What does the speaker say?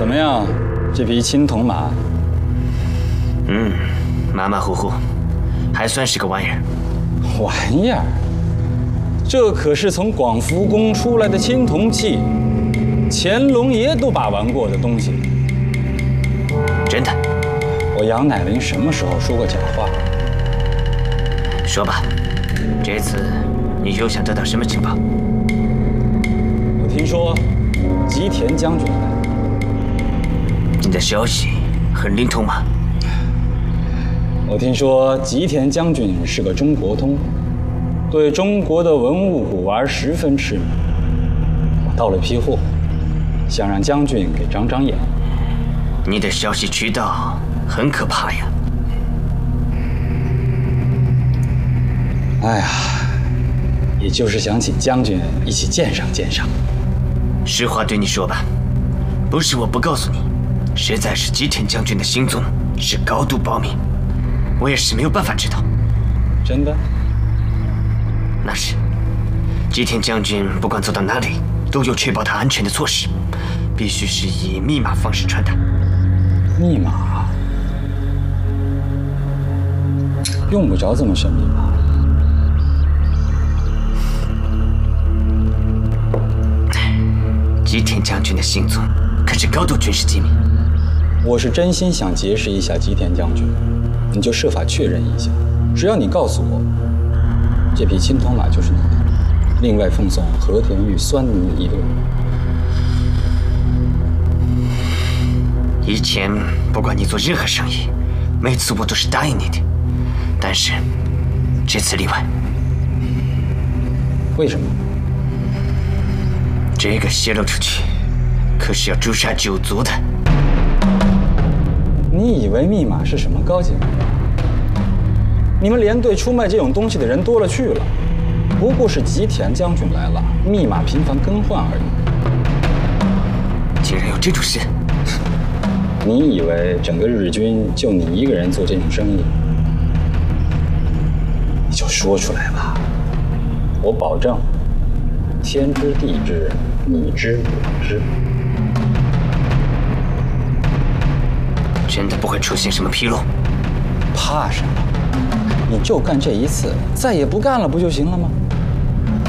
怎么样，这匹青铜马？ 马马虎虎，还算是个玩意儿。 玩意儿？这可是从广福宫出来的青铜器，乾隆爷都把玩过的东西。 真的？ 我杨乃麟什么时候说过假话？ 说吧，这次你又想得到什么情报？ 我听说吉田将军来。 你的消息很灵通吗？ 我听说吉田将军是个中国通，对中国的文物古玩十分痴迷。我到了批货，想让将军给长长眼。 你的消息渠道很可怕呀！ 哎呀，也就是想请将军一起鉴赏鉴赏。 实话对你说吧，不是我不告诉你，实在是吉田将军的行踪是高度保密，我也是没有办法知道。 真的？ 那是，吉田将军不管走到哪里，都有确保他安全的措施，必须是以密码方式传达。 密码？用不着这么神秘吧？ 吉田将军的行踪可是高度军事机密。 我是真心想结识一下吉田将军，你就设法确认一下。只要你告诉我，这匹青铜马就是你的，另外奉送和田玉酸泥1对。 以前不管你做任何生意，每次我都是答应你的，但是这次例外。 为什么？ 这个泄露出去，可是要诛杀9族的。 你以为密码是什么高级玩意？你们连队出卖这种东西的人多了去了，不过是吉田将军来了，密码频繁更换而已。 竟然有这种事！ 你以为整个日军就你一个人做这种生意？你就说出来吧，我保证，天知地知，你知我知。 真的不会出现什么纰漏？ 怕什么？你就干这一次，再也不干了不就行了吗？